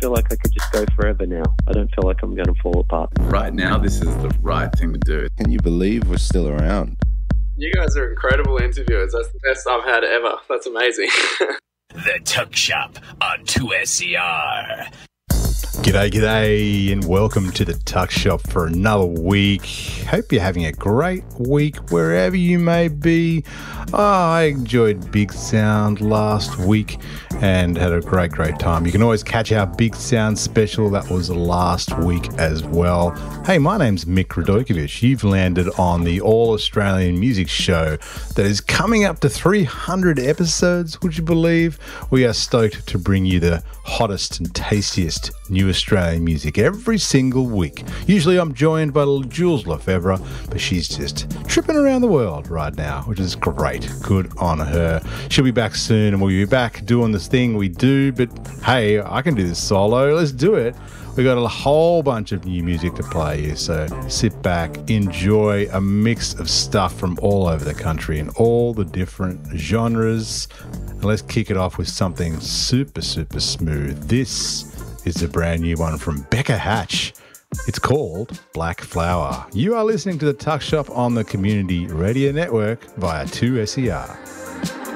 feel like I could just go forever now. I don't feel like I'm going to fall apart. Right now, this is the right thing to do. Can you believe we're still around? You guys are incredible interviewers. That's the best I've had ever. That's amazing. The Tuck Shop on 2SER. G'day, and welcome to the Tuck Shop for another week. Hope you're having a great week wherever you may be. I enjoyed Big Sound last week and had a great time. You can always catch our Big Sound special. That was last week as well. Hey, my name's Mick Radojkovic. You've landed on the All-Australian Music Show that is coming up to 300 episodes, would you believe? We are stoked to bring you the hottest and tastiest new Australian music every single week. Usually I'm joined by little Jules Lefebvre, but she's just tripping around the world right now, which is great. Good on her. She'll be back soon, and we'll be back doing this thing we do, but hey, I can do this solo. Let's do it. We got a whole bunch of new music to play you, so sit back, enjoy a mix of stuff from all over the country and all the different genres. And let's kick it off with something super smooth. This is a brand new one from Becca Hatch. It's called Black Flower. You are listening to the Tuck Shop on the Community Radio Network via 2SER.